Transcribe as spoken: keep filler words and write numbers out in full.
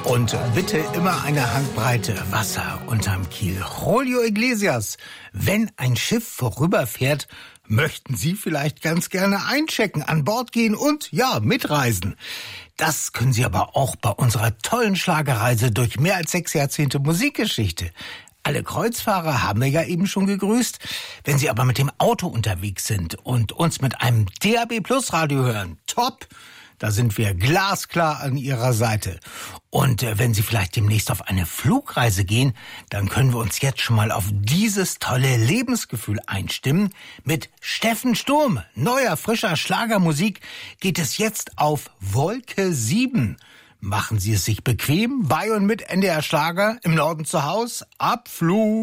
Und bitte immer eine Handbreite Wasser unterm Kiel. Julio Iglesias, wenn ein Schiff vorüberfährt, möchten Sie vielleicht ganz gerne einchecken, an Bord gehen und, ja, mitreisen. Das können Sie aber auch bei unserer tollen Schlagerreise durch mehr als sechs Jahrzehnte Musikgeschichte. Alle Kreuzfahrer haben wir ja eben schon gegrüßt. Wenn Sie aber mit dem Auto unterwegs sind und uns mit einem D A B Plus Radio hören, top! Da sind wir glasklar an Ihrer Seite. Und äh, wenn Sie vielleicht demnächst auf eine Flugreise gehen, dann können wir uns jetzt schon mal auf dieses tolle Lebensgefühl einstimmen. Mit Steffen Sturm, neuer, frischer Schlagermusik, geht es jetzt auf Wolke sieben. Machen Sie es sich bequem, bei und mit N D R Schlager, im Norden zu Haus, Abflug.